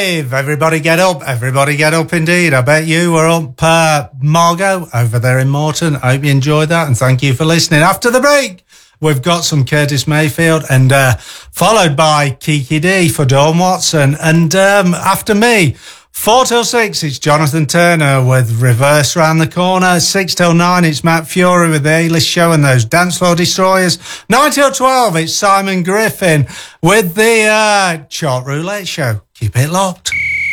5. Everybody get up indeed. I bet you were up, Margot, over there in Morton. I hope you enjoyed that, and thank you for listening. After the break, we've got some Curtis Mayfield, and followed by Kiki D for Dawn Watson. And after me, 4 till 6, it's Jonathan Turner with Reverse Round the Corner. 6 till 9, it's Matt Fury with the A-List Show and those Dance Floor Destroyers. 9 till 12, it's Simon Griffin with the Chart Roulette Show. Keep it locked.